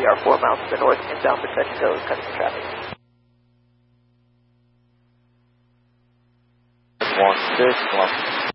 We are 4 miles to the north, inbound for touch and go, cutting the traffic. 16,